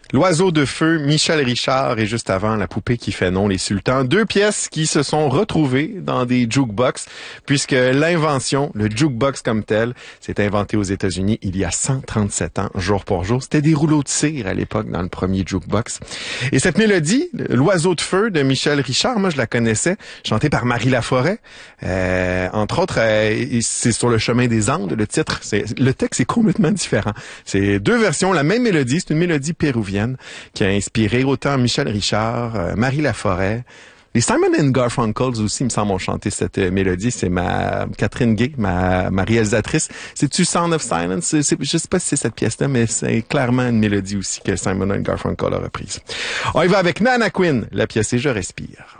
L'oiseau de feu, Michel Richard, et juste avant, La poupée qui fait non, les sultans. Deux pièces qui se sont retrouvées dans des jukebox, puisque l'invention, le jukebox comme tel, s'est inventé aux États-Unis il y a 137 ans, jour pour jour. C'était des rouleaux de cire à l'époque dans le premier jukebox. Et cette mélodie, L'oiseau de feu de Michel Richard, moi je la connaissais, chantée par Marie Laforêt. Entre autres, c'est sur le chemin des Andes, le titre. Le texte est complètement différent. C'est deux versions, la même mélodie, c'est une mélodie péruvienne qui a inspiré autant Michel Richard, Marie Laforêt. Les Simon & Garfunkels aussi, me semble, ont chanté cette mélodie. C'est Catherine Gay, ma réalisatrice. C'est-tu Sound of Silence? Je sais pas si c'est cette pièce-là, mais c'est clairement une mélodie aussi que Simon & Garfunkel a reprise. On y va avec Nana Quinn. La pièce est Je respire.